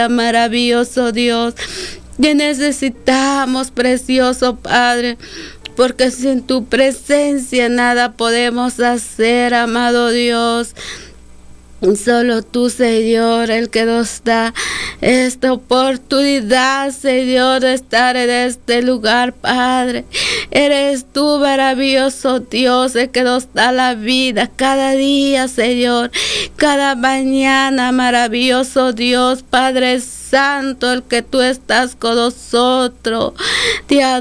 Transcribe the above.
Maravilloso Dios, que necesitamos, precioso Padre, porque sin tu presencia nada podemos hacer, amado Dios. Solo tú, Señor, el que nos da esta oportunidad, Señor, de estar en este lugar, Padre. Eres tú, maravilloso Dios, el que nos da la vida cada día, Señor, cada mañana, maravilloso Dios, Padre Santo, el que tú estás con nosotros. Te